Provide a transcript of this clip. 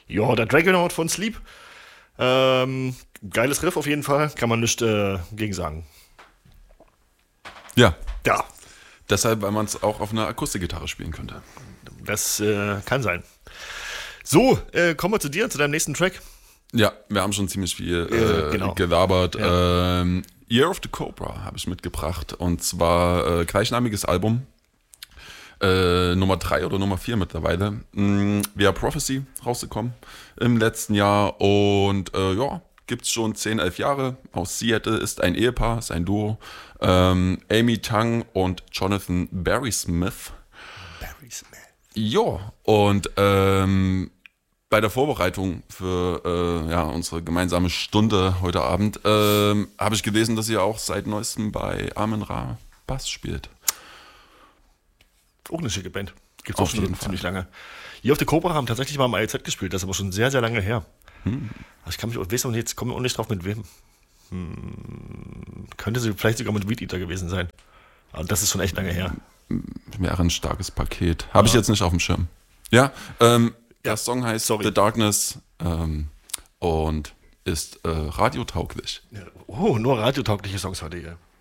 Ja, der Dragonaut von Sleep. Geiles Riff auf jeden Fall, kann man nichts gegen sagen. Ja, Ja, deshalb, weil man es auch auf einer Akustikgitarre spielen könnte. das kann sein. So, kommen wir zu dir, zu deinem nächsten Track. Ja, wir haben schon ziemlich viel Genau. gelabert. Ja. Year of the Cobra habe ich mitgebracht. Und zwar gleichnamiges Album. Nummer 3 oder Nummer 4 mittlerweile. Via Prophecy rausgekommen im letzten Jahr. Und ja, gibt's schon 10, 11 Jahre. Aus Seattle ist ein Ehepaar, ist ein Duo. Amy Tang und Jonathan Barry Smith. Barry Smith. Ja, und bei der Vorbereitung für unsere gemeinsame Stunde heute Abend habe ich gelesen, dass ihr auch seit neuestem bei Amen Ra Bass spielt. Auch eine schicke Band. Gibt's Auf auch schon jeden ziemlich lange. Year of the Cobra haben tatsächlich mal im ILZ gespielt, das ist aber schon sehr, sehr lange her. Also ich kann mich, weiß noch nicht, jetzt komme ich auch nicht drauf, mit wem. Könnte sie vielleicht sogar mit Weed Eater gewesen sein. Aber das ist schon echt lange her. Wäre ein starkes Paket. Habe ich jetzt nicht auf dem Schirm. Ja, der Song heißt sorry. The Darkness und ist radiotauglich. Oh, nur radiotaugliche Songs heute hier.